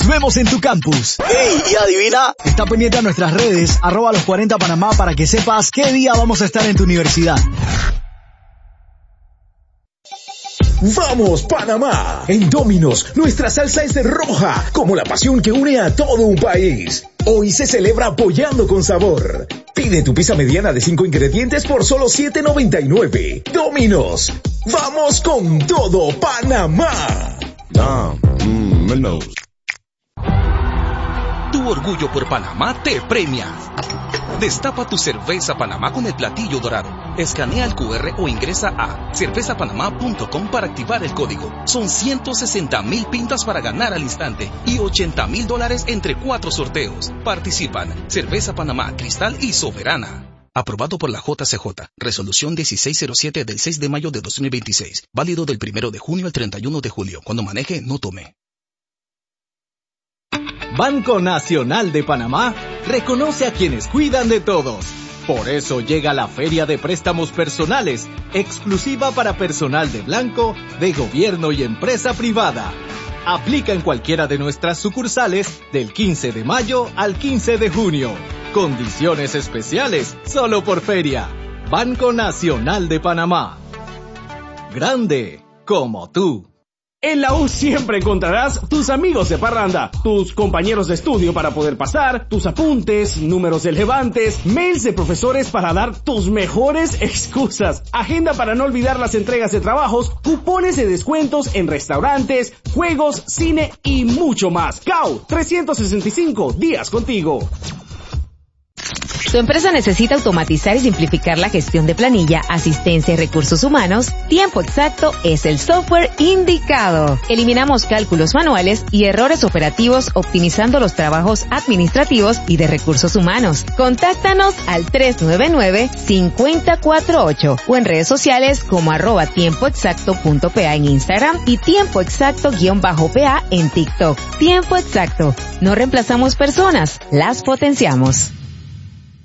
vemos en tu campus. ¡Ey! ¿Y adivina? Está pendiente a nuestras redes, @los40 Panamá, para que sepas qué día vamos a estar en tu universidad. ¡Vamos, Panamá! En Domino's, nuestra salsa es roja, como la pasión que une a todo un país. Hoy se celebra apoyando con sabor. Pide tu pizza mediana de 5 ingredientes por solo $7.99. Domino's, ¡vamos con todo, Panamá! Tu orgullo por Panamá te premia. Destapa tu cerveza Panamá con el platillo dorado. Escanea el QR o ingresa a cervezapanamá.com para activar el código. Son 160,000 pintas para ganar al instante y $80,000 entre 4 sorteos. Participan Cerveza Panamá, Cristal y Soberana. Aprobado por la JCJ. Resolución 1607 del 6 de mayo de 2026. Válido del 1 de junio al 31 de julio. Cuando maneje, no tome. Banco Nacional de Panamá reconoce a quienes cuidan de todos. Por eso llega la Feria de Préstamos Personales, exclusiva para personal de blanco, de gobierno y empresa privada. Aplica en cualquiera de nuestras sucursales del 15 de mayo al 15 de junio. Condiciones especiales solo por feria. Banco Nacional de Panamá. Grande como tú. En la U siempre encontrarás tus amigos de parranda, tus compañeros de estudio para poder pasar, tus apuntes, números relevantes, mails de profesores para dar tus mejores excusas, agenda para no olvidar las entregas de trabajos, cupones de descuentos en restaurantes, juegos, cine y mucho más. CAU, 365 días contigo. ¿Tu empresa necesita automatizar y simplificar la gestión de planilla, asistencia y recursos humanos? Tiempo Exacto es el software indicado. Eliminamos cálculos manuales y errores operativos, optimizando los trabajos administrativos y de recursos humanos. Contáctanos al 399-5048 o en redes sociales como @tiempoexacto.pa en Instagram y tiempoexacto_pa en TikTok. Tiempo Exacto. No reemplazamos personas, las potenciamos.